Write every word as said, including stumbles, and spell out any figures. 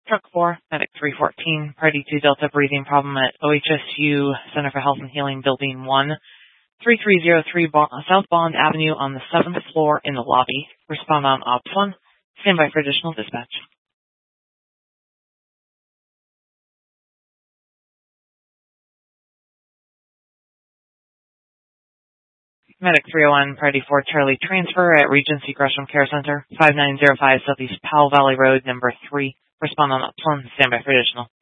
Truck four, Medic three fourteen, Party two Delta breathing problem at O H S U Center for Health and Healing Building one, three three zero three Bo- South Bond Avenue on the seventh floor in the lobby. Respond on Ops one. Stand by for additional dispatch. Medic three oh one, Party four Charlie transfer at Regency Gresham Care Center, five nine zero five Southeast Powell Valley Road, number three. Respond on Ops one. Stand by for additional.